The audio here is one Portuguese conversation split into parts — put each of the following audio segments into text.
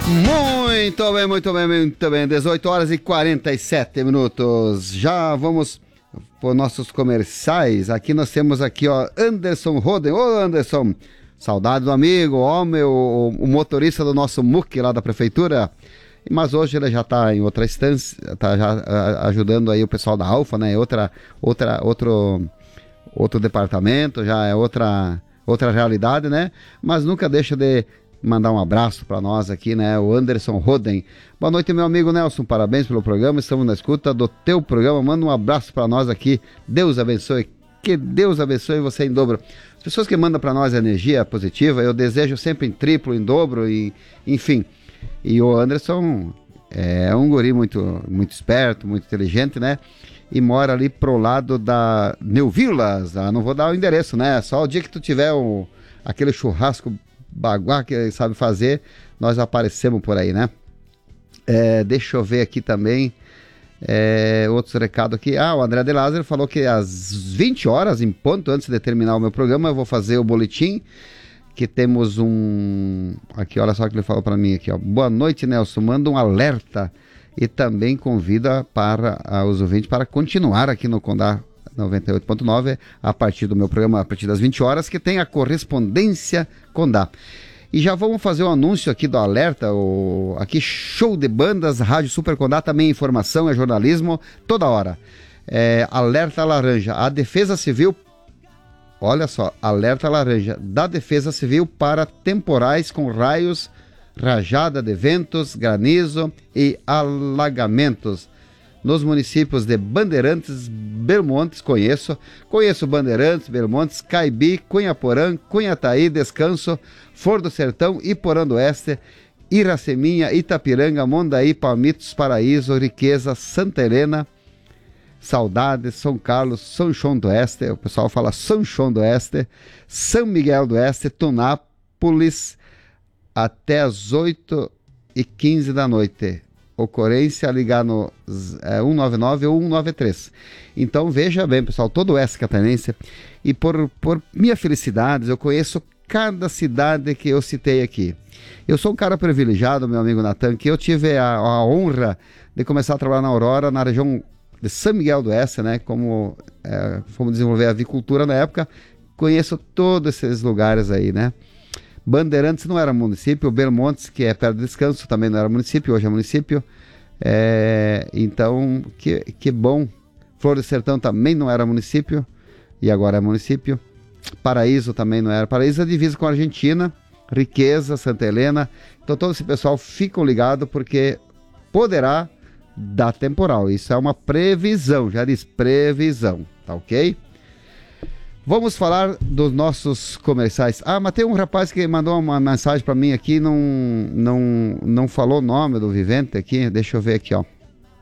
Muito bem, muito bem, muito bem. 18 horas e 47 minutos. Já vamos por nossos comerciais. Aqui nós temos aqui, ó, Anderson Roden. Ô, Anderson, saudade do amigo, ó, o motorista do nosso MUC lá da prefeitura. Mas hoje ele já está em outra instância, está já ajudando aí o pessoal da Alfa, né? Outro departamento, já é outra realidade, né? Mas nunca deixa de mandar um abraço para nós aqui, né? O Anderson Roden. Boa noite, meu amigo Nelson, parabéns pelo programa, estamos na escuta do teu programa, manda um abraço para nós aqui, Deus abençoe, que Deus abençoe você em dobro. As pessoas que mandam para nós energia positiva, eu desejo sempre em triplo, em dobro, enfim. E o Anderson é um guri muito, muito esperto, muito inteligente, né? E mora ali pro lado da Neuvilas, não vou dar o endereço, né? Só o dia que tu tiver aquele churrasco baguá que sabe fazer, nós aparecemos por aí, né? Deixa eu ver aqui também outros recados aqui. O André de Lázaro falou que às 20 horas, em ponto, antes de terminar o meu programa, eu vou fazer o boletim, que temos aqui, olha só o que ele falou para mim aqui, ó. Boa noite, Nelson, manda um alerta e também convida para os ouvintes para continuar aqui no Condá 98.9 a partir do meu programa, a partir das 20 horas, que tem a correspondência Condá. E já vamos fazer o anúncio aqui do alerta, aqui show de bandas, Rádio Super Condá, também informação, é jornalismo, toda hora. Alerta laranja, a Defesa Civil, olha só, alerta laranja da Defesa Civil para temporais com raios, rajada de ventos, granizo e alagamentos nos municípios de Bandeirantes, Belmontes, conheço Bandeirantes, Belmontes, Caibi, Cunhaporã, Cunhataí, Descanso, Flor do Sertão, Iporã do Oeste, Iraceminha, Itapiranga, Mondaí, Palmitos, Paraíso, Riqueza, Santa Helena, Saudade, São Carlos, São João do Oeste, o pessoal fala São João do Oeste, São Miguel do Oeste, Tunápolis, até as 8h15 da noite. Ocorrência, ligar no 199 ou 193. Então veja bem, pessoal, todo o Oeste Catarinense, e por minha felicidade, eu conheço cada cidade que eu citei aqui. Eu sou um cara privilegiado, meu amigo Natan, que eu tive a honra de começar a trabalhar na Aurora, na região de São Miguel do Oeste, né? Como fomos desenvolver a avicultura na época, conheço todos esses lugares aí, né? Bandeirantes não era município, Belmontes, que é perto do Descanso, também não era município, hoje é município. Então, que bom. Flor do Sertão também não era município, e agora é município. Paraíso também não era. Paraíso é divisa com a Argentina, Riqueza, Santa Helena. Então todo esse pessoal ficam ligados, porque poderá dar temporal. Isso é uma previsão, já diz previsão, tá ok? Vamos falar dos nossos comerciais. Mas tem um rapaz que mandou uma mensagem para mim aqui, não falou o nome do vivente aqui, deixa eu ver aqui, ó.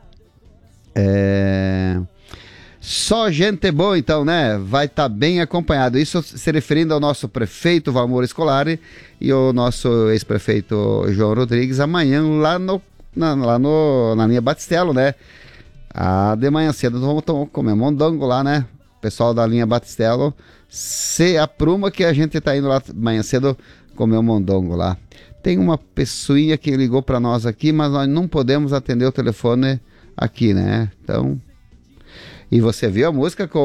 Só gente boa, então, né? Vai estar bem acompanhado. Isso se referindo ao nosso prefeito Valmor Scolari e o nosso ex-prefeito João Rodrigues, amanhã lá na linha Batistelo, né? De manhã cedo vamos comer mondongo lá, né? Pessoal da linha Batistelo, se apruma que a gente tá indo lá amanhã cedo comer um mondongo lá. Tem uma pessoinha que ligou para nós aqui, mas nós não podemos atender o telefone aqui, né? Então, e você viu a música que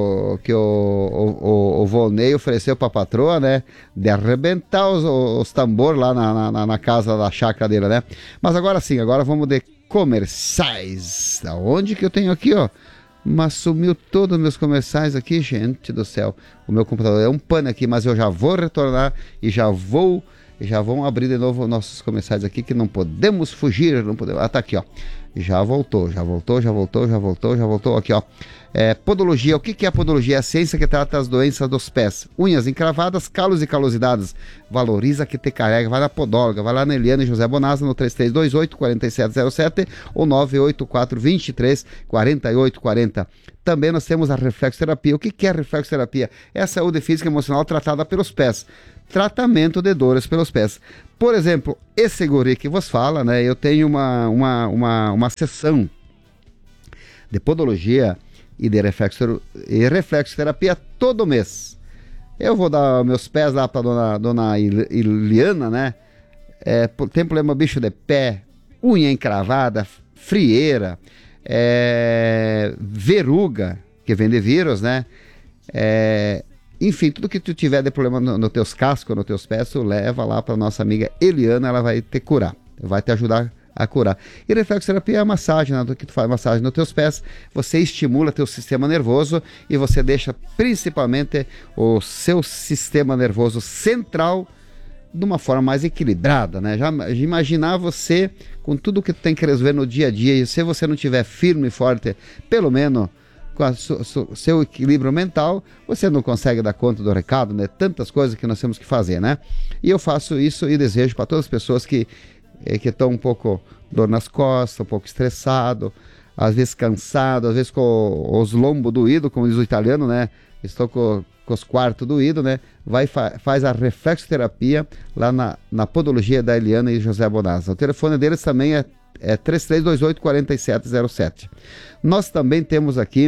o Volney ofereceu para a patroa, né? De arrebentar os tambores lá na casa da chácara dele, né? Mas agora sim, agora vamos de comerciais. Da onde que eu tenho aqui, ó? Mas sumiu todos os meus comerciais aqui, gente do céu. O meu computador é um pano aqui, mas eu já vou retornar e já vão abrir de novo nossos comerciais aqui, que não podemos fugir, não podemos. Tá aqui, ó. Já voltou. Aqui, ó. Podologia. O que é a podologia? É a ciência que trata as doenças dos pés. Unhas encravadas, calos e calosidades. Valoriza que te carrega. Vai na podóloga. Vai lá na Eliane José Bonasa, no 3328-4707 ou 984-23-4840. Também nós temos a reflexoterapia. O que é a reflexoterapia? É a saúde física e emocional tratada pelos pés. Tratamento de dores pelos pés. Por exemplo, esse guri que vos fala, né? Eu tenho uma sessão de podologia e de reflexoterapia todo mês. Eu vou dar meus pés lá para dona Iliana, né? tem problema bicho de pé, unha encravada, frieira, verruga, que vem de vírus, né? Enfim, tudo que tu tiver de problema nos teus cascos, nos teus pés, tu leva lá para nossa amiga Eliana, ela vai te curar, vai te ajudar a curar. E reflexoterapia é a massagem, né? Que tu faz massagem nos teus pés, você estimula teu sistema nervoso e você deixa principalmente o seu sistema nervoso central de uma forma mais equilibrada, né? Já imaginar você com tudo que tu tem que resolver no dia a dia, e se você não tiver firme e forte, pelo menos com o seu equilíbrio mental, você não consegue dar conta do recado, né? Tantas coisas que nós temos que fazer, né? E eu faço isso e desejo para todas as pessoas que estão um pouco dor nas costas, um pouco estressado, às vezes cansado, às vezes com os lombos doídos, como diz o italiano, né? Estou com os quartos doídos, né? Faz a reflexoterapia lá na podologia da Eliana e José Bonazza. O telefone deles também é 3328-4707. Nós também temos aqui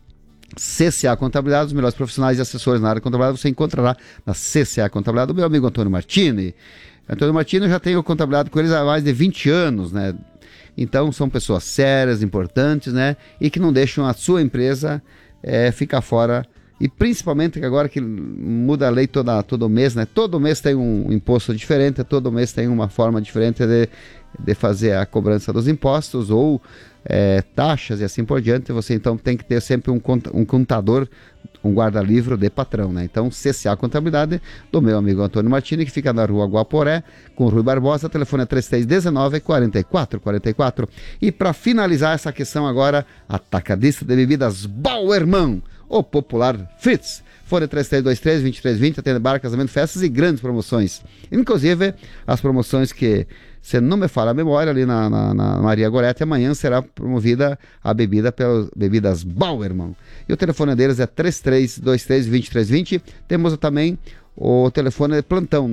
CCA Contabilidade, os melhores profissionais e assessores na área de contabilidade você encontrará na CCA Contabilidade, o meu amigo Antônio Martini. Antônio Martini, eu já tenho contabilidade com eles há mais de 20 anos, né? Então são pessoas sérias, importantes, né? E que não deixam a sua empresa ficar fora. E principalmente que agora que muda a lei todo mês, né? Todo mês tem um imposto diferente, todo mês tem uma forma diferente de fazer a cobrança dos impostos ou taxas e assim por diante. Você então tem que ter sempre um contador, um guarda-livro de patrão, né? Então, CCA Contabilidade, do meu amigo Antônio Martini, que fica na rua Guaporé, com Rui Barbosa, telefone é 3319-4444. E para finalizar essa questão agora, atacadista de bebidas Bauerman, o popular Fritz. Fone 3323-2320, atende bar, casamento, festas e grandes promoções. Inclusive, as promoções que, se não me falha a memória, ali na Maria Gorete, amanhã será promovida a bebida pelas bebidas Bauerman. E o telefone deles é 3323-2320. Temos também o telefone de plantão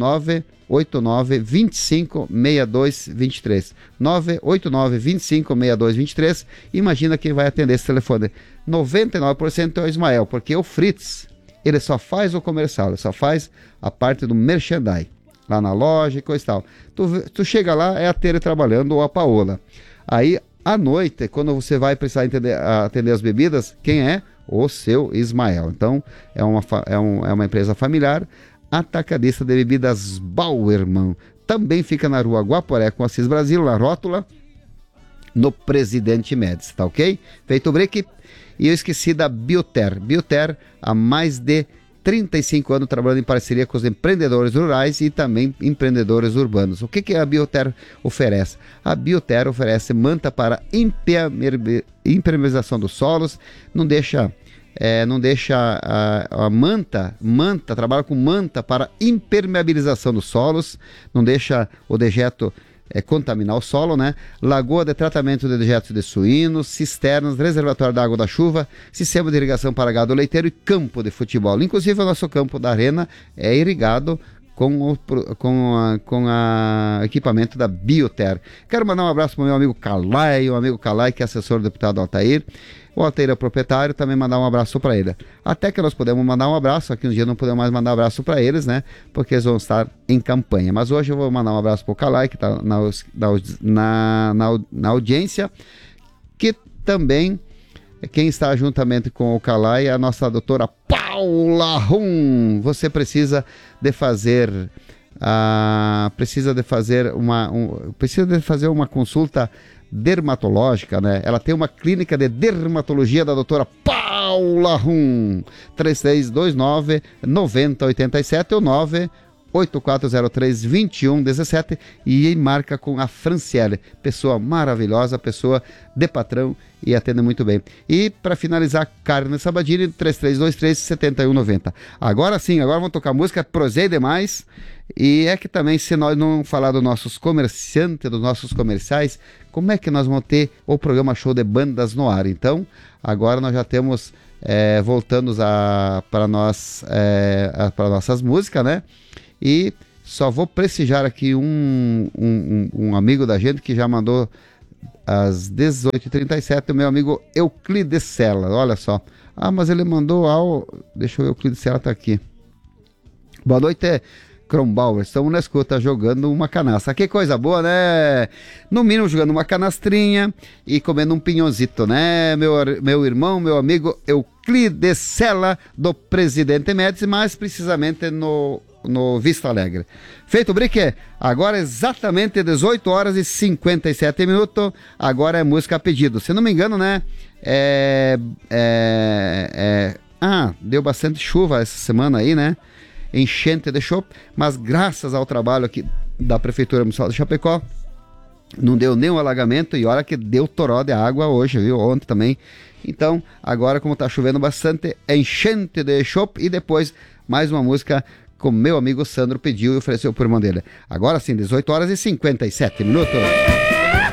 989-25-6223. 989-25-6223. Imagina quem vai atender esse telefone. 99% é o Ismael, porque o Fritz, ele só faz o comercial, ele só faz a parte do merchandising, lá na loja e coisa e tal. Tu chega lá, é a Tere trabalhando ou a Paola. Aí, à noite, quando você vai precisar atender as bebidas, quem é? O seu Ismael. Então, é uma empresa familiar, atacadista de bebidas Bauerman. Também fica na rua Guaporé com Assis Brasil, na rótula, no Presidente Médici, tá ok? Feito o break. E eu esqueci da Bioter. Bioter, há mais de 35 anos trabalhando em parceria com os empreendedores rurais e também empreendedores urbanos. O que a Bioter oferece? A Bioter oferece manta para impermeabilização dos solos, não deixa a manta, trabalha com manta para impermeabilização dos solos, não deixa o dejeto contaminar o solo, né? Lagoa de tratamento de dejetos de suínos, cisternas, reservatório da água da chuva, sistema de irrigação para gado leiteiro e campo de futebol. Inclusive o nosso campo da arena é irrigado com o equipamento da Bioter. Quero mandar um abraço para o meu amigo Calai, que é assessor do deputado Altair. O Altair é proprietário, também mandar um abraço para ele. Até que nós podemos mandar um abraço, aqui um dia não podemos mais mandar um abraço para eles, né? Porque eles vão estar em campanha. Mas hoje eu vou mandar um abraço para o Calai, que está na audiência, que também, quem está juntamente com o Calai é a nossa doutora Paula Rum. Você precisa de fazer uma consulta dermatológica, né? Ela tem uma clínica de dermatologia da doutora Paula Rum. 3329-9087 ou 98403-2117 e marca com a Franciele, pessoa maravilhosa, pessoa de patrão e atende muito bem. E para finalizar, Carne Sabadini, 3323-7190. Agora sim, agora vamos tocar música, prosei demais. E é que também, se nós não falar dos nossos comerciantes, dos nossos comerciais, como é que nós vamos ter o programa Show de Bandas no ar? Então, agora nós já temos, voltando para nossas músicas, né? E só vou prestigiar aqui um amigo da gente que já mandou às 18h37, o meu amigo Euclides Sela, olha só. Mas ele mandou deixa eu ver, Euclides Sela tá aqui. Boa noite, Kronbauer. Estamos na escuta jogando uma canastra. Que coisa boa, né? No mínimo jogando uma canastrinha e comendo um pinhãozito, né? Meu irmão, meu amigo Euclides Sela, do Presidente Médici, mais precisamente no Vista Alegre. Feito o brique, agora exatamente 18 horas e 57 minutos, agora é música a pedido. Se não me engano, né? Deu bastante chuva essa semana aí, né? Enchente de chope, mas graças ao trabalho aqui da Prefeitura Municipal de Chapecó, não deu nenhum alagamento e olha que deu toró de água hoje, viu? Ontem também. Então, agora como tá chovendo bastante, é enchente de chope e depois mais uma música como meu amigo Sandro pediu e ofereceu por mão dele. Agora sim, 18 horas e 57 minutos.